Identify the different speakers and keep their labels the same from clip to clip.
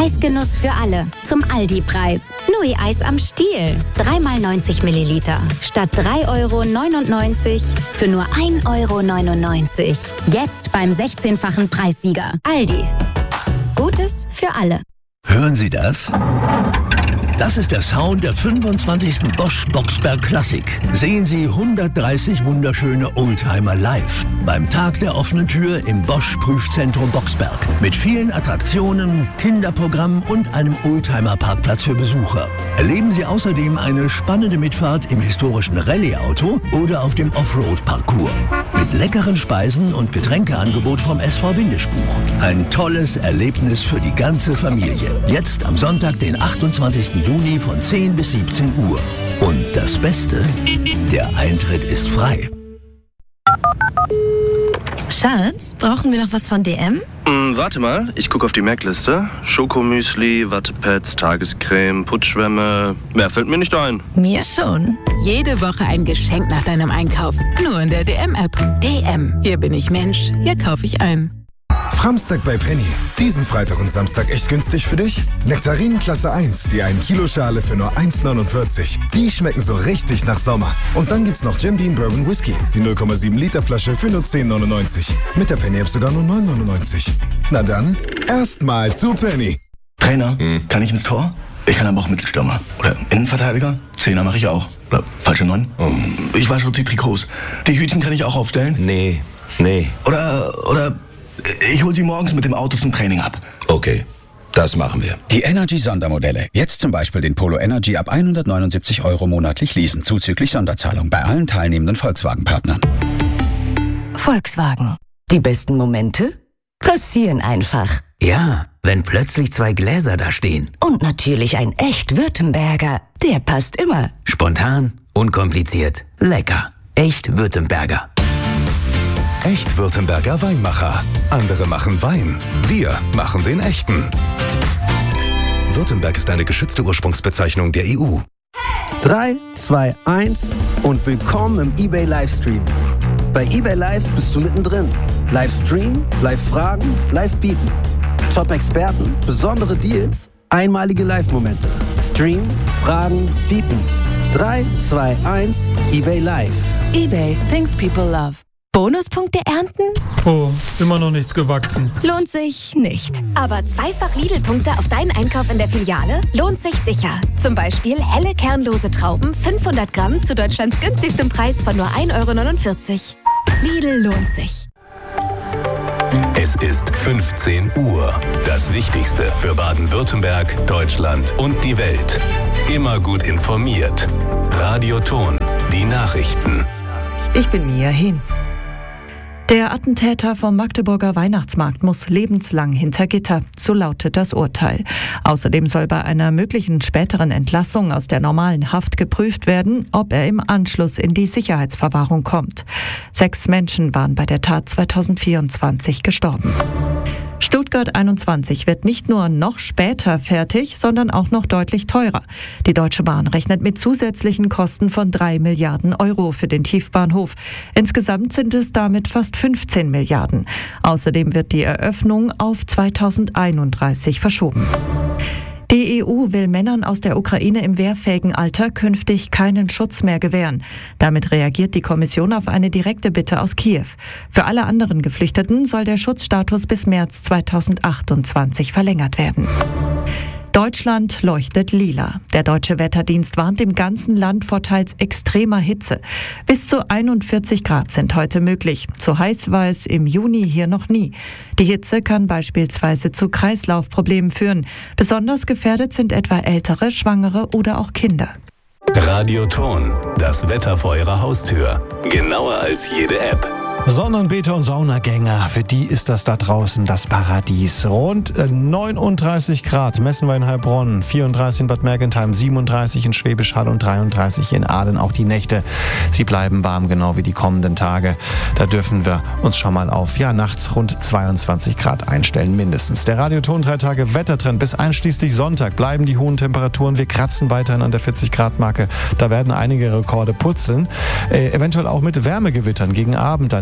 Speaker 1: Eisgenuss für alle. Zum Aldi-Preis. Nui-Eis am Stiel. 3x90 Milliliter. Statt 3,99 € für nur 1,99 €. Jetzt beim 16-fachen Preissieger. Aldi. Gutes für alle.
Speaker 2: Hören Sie das? Das ist der Sound der 25. Bosch Boxberg Classic. Sehen Sie 130 wunderschöne Oldtimer live. Beim Tag der offenen Tür im Bosch Prüfzentrum Boxberg. Mit vielen Attraktionen, Kinderprogrammen und einem Oldtimer-Parkplatz für Besucher. Erleben Sie außerdem eine spannende Mitfahrt im historischen Rallye-Auto oder auf dem Offroad-Parcours. Mit leckeren Speisen und Getränkeangebot vom SV Windesbuch. Ein tolles Erlebnis für die ganze Familie. Jetzt am Sonntag, den 28. Juni von 10 bis 17 Uhr. Und das Beste, der Eintritt ist frei.
Speaker 3: Schatz, brauchen wir noch was von DM?
Speaker 4: Warte mal, ich gucke auf die Merkliste. Schokomüsli, Wattepads, Tagescreme, Putzschwämme. Mehr fällt mir nicht ein.
Speaker 3: Mir schon.
Speaker 5: Jede Woche ein Geschenk nach deinem Einkauf. Nur in der DM-App. DM. Hier bin ich Mensch. Hier kaufe ich ein.
Speaker 6: Framstag bei Penny. Diesen Freitag und Samstag echt günstig für dich? Nektarinen Klasse 1, die 1 Kilo Schale für nur 1,49. Die schmecken so richtig nach Sommer. Und dann gibt's noch Jim Beam Bourbon Whisky, die 0,7 Liter Flasche für nur 10,99. Mit der Penny App sogar nur 9,99. Na dann, erstmal zu Penny.
Speaker 7: Trainer, kann ich ins Tor? Ich kann aber auch Mittelstürmer. Oder Innenverteidiger? Zehner mache ich auch. Oder falsche 9? Ich wasche auch die Trikots. Die Hütchen kann ich auch aufstellen?
Speaker 2: Nee.
Speaker 7: Oder ich hol sie morgens mit dem Auto zum Training ab.
Speaker 2: Okay, das machen wir.
Speaker 8: Die Energy-Sondermodelle. Jetzt zum Beispiel den Polo Energy ab 179 € monatlich leasen, zuzüglich Sonderzahlung bei allen teilnehmenden Volkswagen-Partnern.
Speaker 3: Volkswagen. Die besten Momente passieren einfach.
Speaker 9: Ja, wenn plötzlich 2 Gläser da stehen.
Speaker 3: Und natürlich ein echt Württemberger. Der passt immer.
Speaker 9: Spontan, unkompliziert, lecker. Echt Württemberger.
Speaker 6: Echt Württemberger Weinmacher. Andere machen Wein. Wir machen den echten. Württemberg ist eine geschützte Ursprungsbezeichnung der EU.
Speaker 10: 3, 2, 1 und willkommen im eBay Livestream. Bei eBay Live bist du mittendrin. Livestream, Live-Fragen, Live-Bieten. Top-Experten, besondere Deals, einmalige Live-Momente. Stream, Fragen, Bieten. 3, 2, 1, eBay Live.
Speaker 5: eBay, things people love.
Speaker 1: Bonuspunkte ernten?
Speaker 11: Oh, immer noch nichts gewachsen.
Speaker 1: Lohnt sich nicht. Aber zweifach Lidl-Punkte auf deinen Einkauf in der Filiale lohnt sich sicher. Zum Beispiel helle kernlose Trauben 500 Gramm zu Deutschlands günstigstem Preis von nur 1,49 €. Lidl lohnt sich.
Speaker 12: Es ist 15 Uhr. Das Wichtigste für Baden-Württemberg, Deutschland und die Welt. Immer gut informiert. Radio Ton, die Nachrichten.
Speaker 13: Ich bin Mia Hehn. Der Attentäter vom Magdeburger Weihnachtsmarkt muss lebenslang hinter Gitter, so lautet das Urteil. Außerdem soll bei einer möglichen späteren Entlassung aus der normalen Haft geprüft werden, ob er im Anschluss in die Sicherheitsverwahrung kommt. 6 Menschen waren bei der Tat 2024 gestorben. Stuttgart 21 wird nicht nur noch später fertig, sondern auch noch deutlich teurer. Die Deutsche Bahn rechnet mit zusätzlichen Kosten von 3 Milliarden € für den Tiefbahnhof. Insgesamt sind es damit fast 15 Milliarden. Außerdem wird die Eröffnung auf 2031 verschoben. Die EU will Männern aus der Ukraine im wehrfähigen Alter künftig keinen Schutz mehr gewähren. Damit reagiert die Kommission auf eine direkte Bitte aus Kiew. Für alle anderen Geflüchteten soll der Schutzstatus bis März 2028 verlängert werden. Deutschland leuchtet lila. Der Deutsche Wetterdienst warnt im ganzen Land vor teils extremer Hitze. Bis zu 41 Grad sind heute möglich. So heiß war es im Juni hier noch nie. Die Hitze kann beispielsweise zu Kreislaufproblemen führen. Besonders gefährdet sind etwa Ältere, Schwangere oder auch Kinder.
Speaker 12: Radio Ton, das Wetter vor Ihrer Haustür. Genauer als jede App.
Speaker 14: Sonnenbeter und Saunagänger, für die ist das da draußen das Paradies. Rund 39 Grad messen wir in Heilbronn, 34 in Bad Mergentheim, 37 in Schwäbisch Hall und 33 in Aalen. Auch die Nächte, sie bleiben warm, genau wie die kommenden Tage. Da dürfen wir uns schon mal auf, nachts rund 22 Grad einstellen, mindestens. Der Radioton 3 Tage Wettertrend bis einschließlich Sonntag bleiben die hohen Temperaturen. Wir kratzen weiterhin an der 40-Grad-Marke. Da werden einige Rekorde purzeln. Eventuell auch mit Wärmegewittern gegen Abend dann.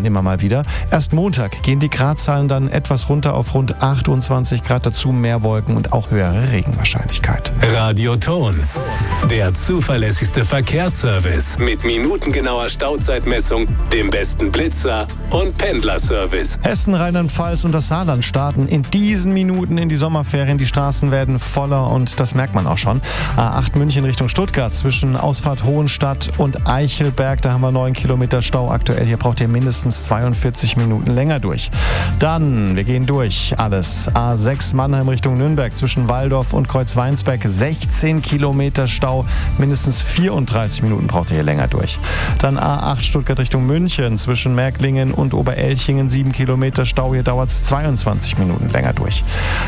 Speaker 14: immer mal wieder. Erst Montag gehen die Gradzahlen dann etwas runter auf rund 28 Grad, dazu mehr Wolken und auch höhere Regenwahrscheinlichkeit.
Speaker 12: Radio Ton, der zuverlässigste Verkehrsservice mit minutengenauer Stauzeitmessung, dem besten Blitzer und Pendlerservice.
Speaker 14: Hessen, Rheinland-Pfalz und das Saarland starten in diesen Minuten in die Sommerferien. Die Straßen werden voller und das merkt man auch schon. A8 München Richtung Stuttgart zwischen Ausfahrt Hohenstadt und Eichelberg. Da haben wir 9 Kilometer Stau aktuell. Hier braucht ihr mindestens 42 Minuten länger durch. Dann, wir gehen durch alles. A6 Mannheim Richtung Nürnberg zwischen Walldorf und Kreuzweinsberg. 16 Kilometer Stau. Mindestens 34 Minuten braucht ihr hier länger durch. Dann A8 Stuttgart Richtung München zwischen Märklingen und Oberelchingen. 7 Kilometer Stau. Hier dauert es 22 Minuten länger durch.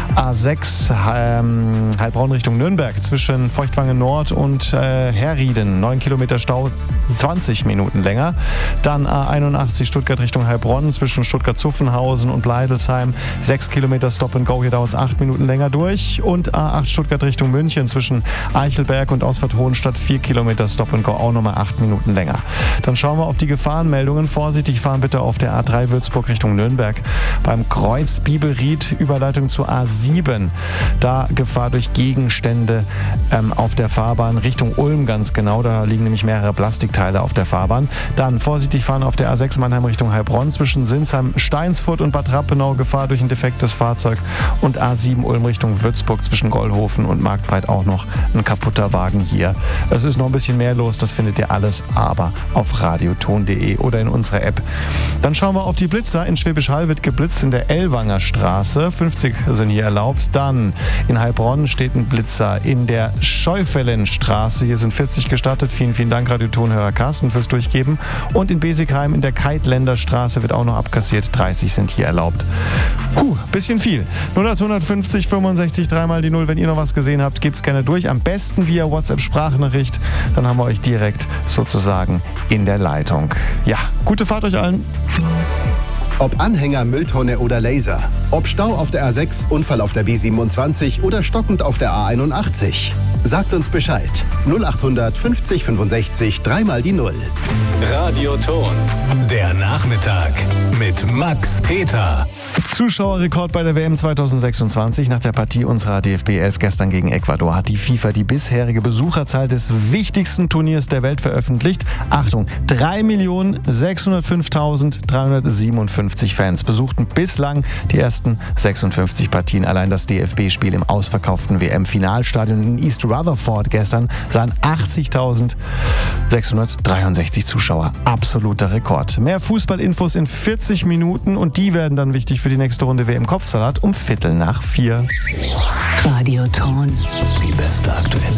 Speaker 14: A6 Heilbronn Richtung Nürnberg zwischen Feuchtwangen Nord und Herrieden. 9 Kilometer Stau, 20 Minuten länger. Dann A81 Stuttgart Richtung Heilbronn zwischen Stuttgart-Zuffenhausen und Bleidelsheim. 6 Kilometer Stop and Go, hier dauert es 8 Minuten länger durch. Und A8 Stuttgart Richtung München zwischen Eichelberg und Ausfahrt Hohenstadt. 4 Kilometer Stop and Go, auch nochmal 8 Minuten länger. Dann schauen wir auf die Gefahrenmeldungen. Vorsichtig fahren bitte auf der A3 Würzburg Richtung Nürnberg. Beim Kreuz Biebelried, Überleitung zur A7. Da Gefahr durch Gegenstände auf der Fahrbahn Richtung Ulm ganz genau. Da liegen nämlich mehrere Plastikteile auf der Fahrbahn. Dann vorsichtig fahren auf der A6 Mannheim Richtung Heilbronn zwischen Sinsheim, Steinsfurt und Bad Rappenau. Gefahr durch ein defektes Fahrzeug. Und A7 Ulm Richtung Würzburg zwischen Gollhofen und Marktbreit auch noch ein kaputter Wagen hier. Es ist noch ein bisschen mehr los. Das findet ihr alles aber auf radioton.de oder in unserer App. Dann schauen wir auf die Blitzer. In Schwäbisch Hall wird geblitzt in der Ellwanger Straße. 50 sind hier erlaubt. Dann in Heilbronn steht ein Blitzer in der Scheufelenstraße. Hier sind 40 gestartet. Vielen, vielen Dank, Radiotonhörer Carsten, fürs Durchgeben. Und in Besigheim in der Keitländer-Straße wird auch noch abkassiert. 30 sind hier erlaubt. Bisschen viel. 080 65 3 die 0. Wenn ihr noch was gesehen habt, gebt's gerne durch. Am besten via WhatsApp-Sprachnachricht. Dann haben wir euch direkt sozusagen in der Leitung. Ja, gute Fahrt euch allen.
Speaker 15: Ob Anhänger, Mülltonne oder Laser. Ob Stau auf der A6, Unfall auf der B27 oder stockend auf der A81. Sagt uns Bescheid. 0800 50 65 3 die 0.
Speaker 12: Radio Ton, der Nachmittag mit Max Peter.
Speaker 14: Zuschauerrekord bei der WM 2026. Nach der Partie unserer DFB 11 gestern gegen Ecuador hat die FIFA die bisherige Besucherzahl des wichtigsten Turniers der Welt veröffentlicht. Achtung, 3.605.357 Fans besuchten bislang die ersten 56 Partien. Allein das DFB-Spiel im ausverkauften WM-Finalstadion in East Rutherford gestern sahen 80.663 Zuschauer. Absoluter Rekord. Mehr Fußballinfos in 40 Minuten und die werden dann wichtig für die nächste Runde WM Kopfsalat um 3:15.
Speaker 9: Radio Ton. Die beste aktuelle